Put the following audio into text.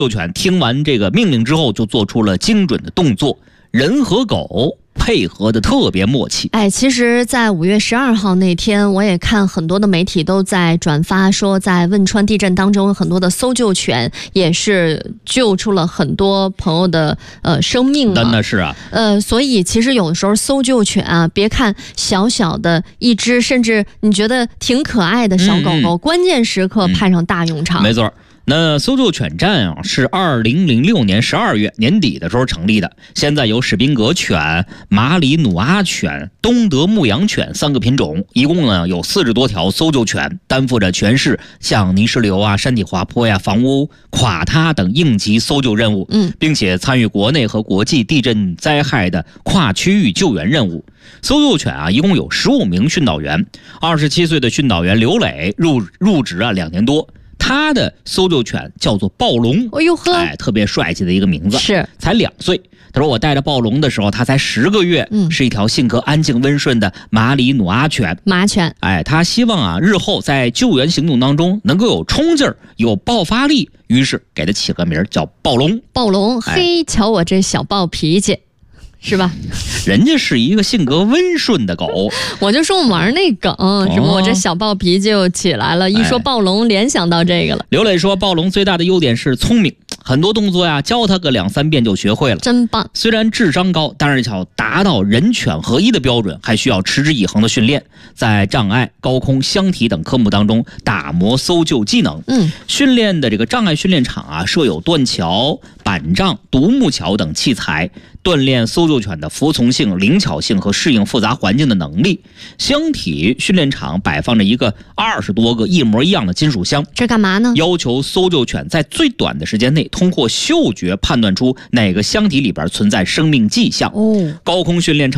搜救犬听完这个命令之后，就做出了精准的动作，人和狗配合的特别默契。 其实在5月12号那天，我也看很多的媒体都在转发说，在汶川地震当中，很多的搜救犬也是救出了很多朋友的生命。 真的是啊。 所以其实有的时候搜救犬啊，别看小小的一只，甚至你觉得挺可爱的小狗狗，关键时刻派上大用场。 没错。那搜救犬站啊，是2006年12月年底的时候成立的。现在有史宾格犬、马里努阿犬、东德牧羊犬3个品种，一共呢有40多条搜救犬，担负着全市像泥石流啊、山体滑坡呀、房屋垮塌等应急搜救任务，并且参与国内和国际地震灾害的跨区域救援任务。搜救犬啊，一共有15名训导员，27岁的训导员刘磊入职2年多。他的搜救犬叫做暴龙，特别帅气的一个名字， 是才2岁。他说我带着暴龙的时候，他才10个月，是一条性格安静温顺的马里努阿犬， 马犬。 他希望啊，日后在救援行动当中能够有冲劲儿，有爆发力，于是给他起个名叫暴龙。 暴龙，嘿，瞧我这小暴脾气。是吧？ 人家是一个性格温顺的狗， 我就说我玩那梗，是不？我这小暴脾气就起来了。一说暴龙，联想到这个了。 刘磊说，暴龙最大的优点是聪明，很多动作呀，教他个2、3遍就学会了， 真棒。 虽然智商高，但是要达到人犬合一的标准，还需要持之以恒的训练，在障碍、高空、箱体等科目当中打磨搜救技能。训练的这个障碍训练场啊，设有断桥、板杖、独木桥等器材，锻炼搜救犬的服从性、灵巧性和适应复杂环境的能力。箱体训练场摆放着一个20多个一模一样的金属箱， 这干嘛呢？ 要求搜救犬在最短的时间内通过嗅觉判断出哪个箱体里边存在生命迹象。高空训练场